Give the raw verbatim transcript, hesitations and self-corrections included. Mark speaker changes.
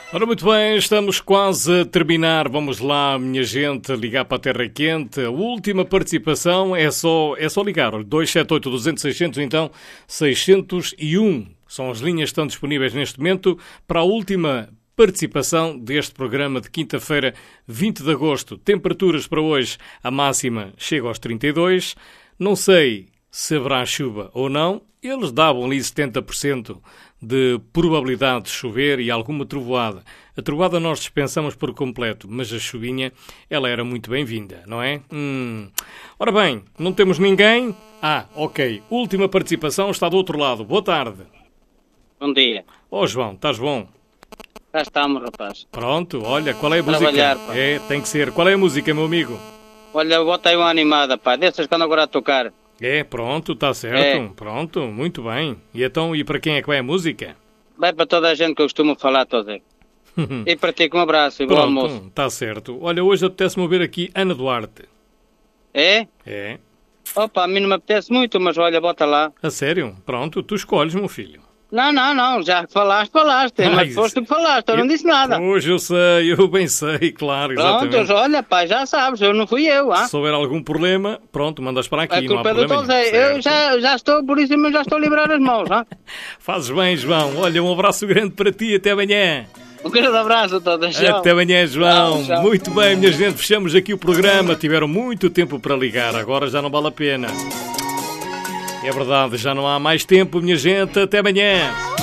Speaker 1: Ora, muito bem, estamos quase a terminar. Vamos lá, minha gente, ligar para a Terra Quente. A última participação é só, é só ligar. dois sete oito, duzentos, seiscentos, então seiscentos e um. São as linhas que estão disponíveis neste momento para a última participação deste programa de quinta-feira, vinte de agosto. Temperaturas para hoje, a máxima chega aos trinta e dois. Não sei se haverá chuva ou não. Eles davam ali setenta por cento de probabilidade de chover e alguma trovoada. A trovoada nós dispensamos por completo, mas a chuvinha, ela era muito bem-vinda, não é? Hum. Ora bem, não temos ninguém? Ah, ok. Última participação está do outro lado. Boa tarde.
Speaker 2: Bom dia.
Speaker 1: Oh, João, estás bom?
Speaker 2: Já estamos, rapaz.
Speaker 1: Pronto, olha, qual é a música?
Speaker 2: Trabalhar, pá.
Speaker 1: É, tem que ser. Qual é a música, meu amigo?
Speaker 2: Olha, bota aí uma animada, pá. Dessas que andam agora a tocar.
Speaker 1: É, pronto, está certo.
Speaker 2: É.
Speaker 1: Pronto, muito bem. E então, e para quem é que vai a música?
Speaker 2: Vai para toda a gente que eu costumo falar, toda. E para ti, com um abraço e bom almoço.
Speaker 1: Pronto, está certo. Olha, hoje apetece-me ouvir aqui Ana Duarte.
Speaker 2: É?
Speaker 1: É?
Speaker 2: Opa, a mim não me apetece muito, mas olha, bota lá.
Speaker 1: A sério? Pronto, tu escolhes, meu filho.
Speaker 2: Não, não, não. Já falaste, falaste.
Speaker 1: Ah,
Speaker 2: Mas
Speaker 1: isso-
Speaker 2: foste que falaste, eu não disse nada.
Speaker 1: Hoje eu sei, eu bem sei, claro,
Speaker 2: Pronto,
Speaker 1: exatamente.
Speaker 2: olha, pá, já sabes, eu não fui eu, ah.
Speaker 1: Se houver algum problema, pronto, mandas para aqui,
Speaker 2: A
Speaker 1: não há
Speaker 2: culpa é do
Speaker 1: problema
Speaker 2: Tom Zé.
Speaker 1: nenhum,
Speaker 2: Eu
Speaker 1: certo?
Speaker 2: já, já estou, por isso mesmo já estou a liberar as mãos, ah.
Speaker 1: Fazes bem, João. Olha, um abraço grande para ti, até amanhã.
Speaker 2: Um grande abraço a todas. Tchau.
Speaker 1: Até amanhã, João.
Speaker 2: Tchau, tchau.
Speaker 1: Muito bem, minha gente, fechamos aqui o programa. Tiveram muito tempo para ligar, agora já não vale a pena. É verdade, já não há mais tempo, minha gente. Até amanhã.